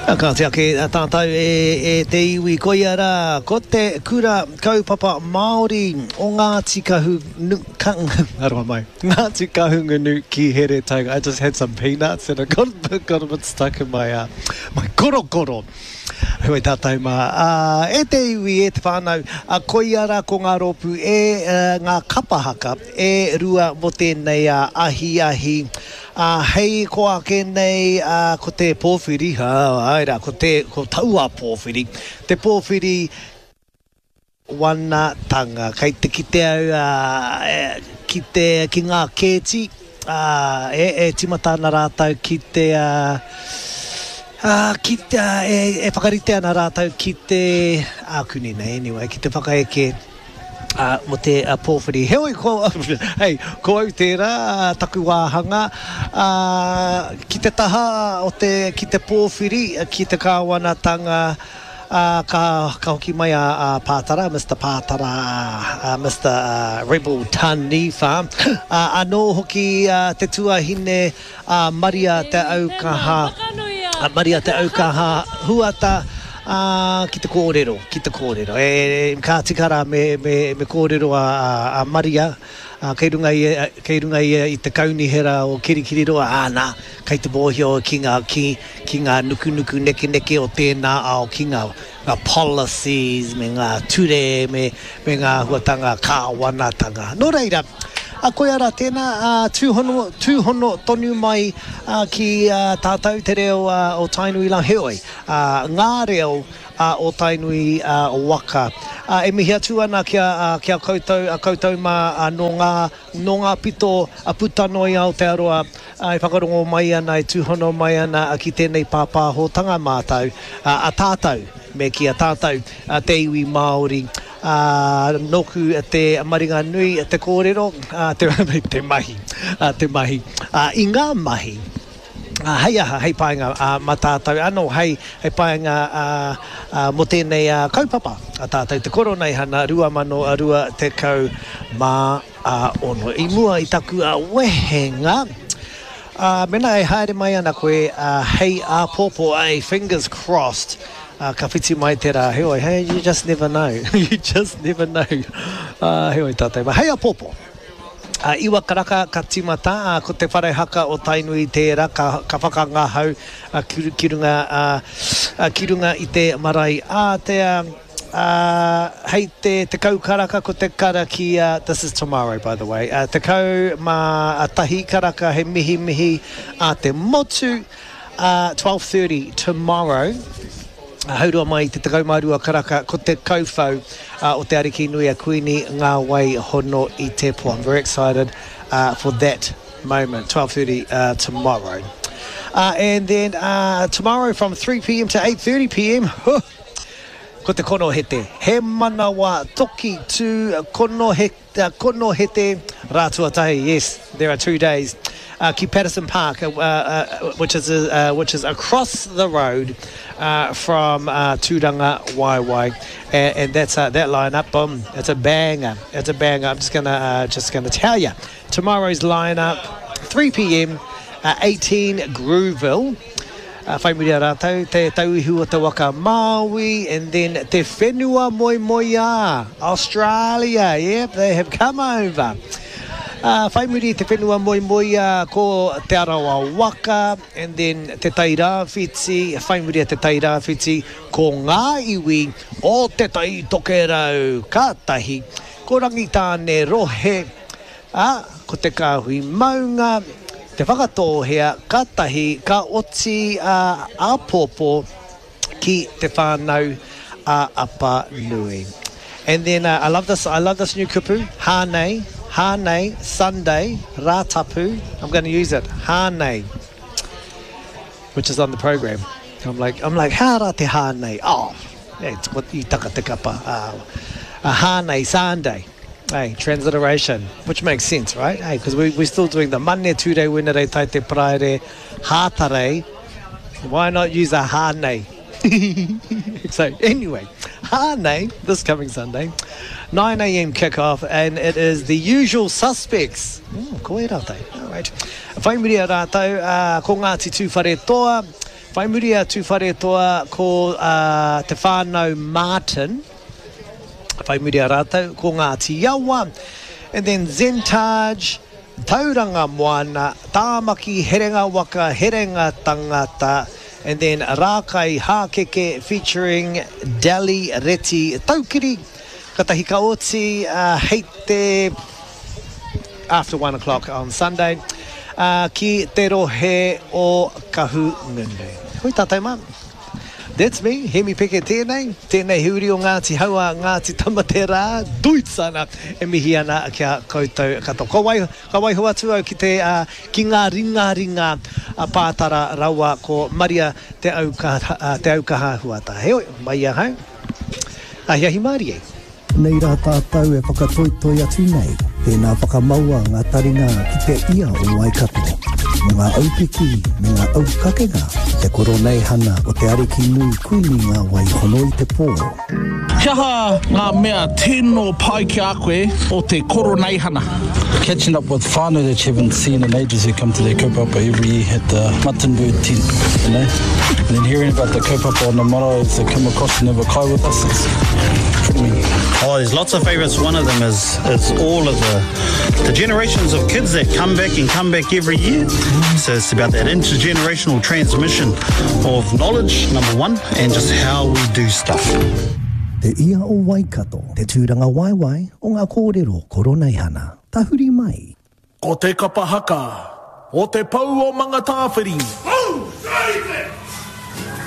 Ka te ake tātou te iwi koia rā, ko te kura kaupapa Māori o Ngāti Aroha mai. Ngāti Kahungunu ki here tauga. I just had some peanuts and I got a bit stuck in my korokoro. Hoi tātou mā. E te iwi, e te whānau, koia rā ko ngā ropu ngā kapahaka rua mo tēnei ahi. Hei ko ake nei ko te pōwhiri, aira, ko taua pōwhiri. Te pōwhiri wana tanga, kei te kite au ki ngā kēti, timata ana rātau ki te whakarite ana rātau ki te kuni nei, anyway, ki te whakaeke mo te pōwhiri. Hei ko au tērā taku wāhanga ki te taha ki te pōwhiri, ki te kāwanatanga ka hoki mai Pātara, Mr. Pātara, Mr. Rebel Taniwha. Anō hoki te tuahine Maria te aukaha, huata ki te kōrero. Ka tikara me kōrero a Maria, kei runga ia I te kaunihera o Kirikiriroa, nā, kei te bōhio ki ngā nuku neke o tēnā ao ki ngā policies, me ngā ture, me ngā huatanga kāwanatanga. Nō reira, koe ara tēnā tūhono tonu mai ki tātou te reo o Tainui Langheoi, ngā reo o Tainui o Waka. E mihi atu ana kia koutou mā no ngā pito putanoi Aotearoa, e whakarongo mai ana, e tūhono mai ana ki tēnei pāpāhotanga mātou, a tātou, me ki a tātou, te iwi Māori, noku te maringa nui, te kōrero, te mahi, I ngā mahi, hei paenga matātou, anō hei paenga mo tēnei kaupapa a tātou, te koro nei hana, 2002 te kau mā ono. I mua I taku wehenga, mena e haere mai ana koe, hei pōpō, fingers crossed, ka whiti mai te rā, hey, you just never know. You just never know. Heoi tātou, ma hei pōpō. Iwa karaka ka timata, ko te whare haka o Tainui tērā, ka whakangahau ki runga I te marae. Hei te kaukaraka ko te kara ki, this is tomorrow by the way, te kau ma tahi karaka he mihi te motu, 12:30 tomorrow. Haurua mai te kaumārua karaka ko te kauwhau o te ariki nui a kuini ngā wai hono I te po. I'm very excited for that moment, 12:30 tomorrow. And then tomorrow from 3 p.m. to 8:30 p.m. Ko te kono hete. He manawa toki tu kono hete rātuatahi. Yes, there are 2 days. Ki Patterson Park, which is across the road from Tūranga Waiwai, and that's that lineup. Boom, it's a banger. I'm just gonna tell you tomorrow's lineup, 3 p.m. 18 Grooville. Whaimuria rātou, te tauihu o te waka Māui, and then te whenua moia, Australia. Yep, they have come over. Whaimuri te whenua moia ko te arawa waka, and then te tairawhiti, whaimuri te tairawhiti ko ngā iwi o te tai tokerau kātahi, ko rangitāne rohe, ko te kāhui maunga, te whakatōhea kātahi ka oti āpōpō ki te whānau apa nui. And then I love this new kupu, Hānei, Sunday, Rātapu. I'm going to use it, Hānei, which is on the program. I'm like, hāra te Hānei. Oh, yeah, it's what I taka te kapa. Hānei, Sunday. Hey, transliteration, which makes sense, right? Hey, because we're still doing the Mane Ture Winere Taite Praere Hātare. Why not use a Hānei? So anyway, Hānei, this coming Sunday, 9 a.m. kickoff, and it is the usual suspects. Koe rātou. All right. Whaimuria rātou, ko Ngāti Tūwhare Toa, Whaimuria tūwhare toa ko te whānau Martin. Whaimuria rātou ko Ngāti Yawa. And then Zentaj, Tauranga Moana, Tāmaki Herenga Waka, Herenga Tangata. And then Rākai Hākeke featuring Dali Reti Taukiri. Katahika Oti, Heite, after 1 o'clock on Sunday. Ki te rohe o kahu ngunu. Hoi tātou man. That's me, he mi peke tēnei. Tēnei huri o Ngāti Haua, Ngāti Tamatera, Duitsana, e mihi ana kia koutou kato. Ka wai hoa tu au ki ki ngā ringa pātara rawa ko Maria te aukaha huata. Hei oi, mai a hau. Ahiahi Māori e. Nei rā tātou e whakatoitoi atu nei, tēnā whakamaua ngā taringa ki te ia o Waikato. Mo ngā aupiki, me ngā aukakenga, te koronei hana o te ariki nui kuini ngā wai honoi te pō. Kia ha ngā mea tēnō pai ki a koe o te koronei hana. Catching up with whānau that you haven't seen in ages who come to their kaupapa every year at the Mutton Bird tent, you know. And then hearing about the kaupapa on the marae as they come across and have a kai with us, it's pretty. Oh, there's lots of favourites. One of them is all of the generations of kids that come back every year. So it's about that intergenerational transmission of knowledge, number one, and just how we do stuff. Te ia o Waikato, te tūranga waiwai o ngā kōrero koronei hana. Tahuri mai. Ko te kapahaka, o te pau o mga tāwhiri.